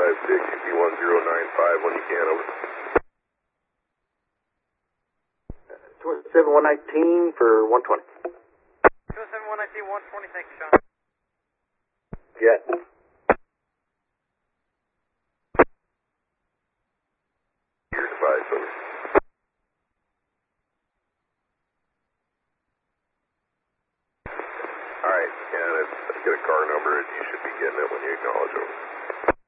256, UP1095 when you can, over. 27119 for 120. 27119, 120, thank you, Sean. Jet. Your device, over. Alright, and let's get a car number, and you should be getting it when you acknowledge, over.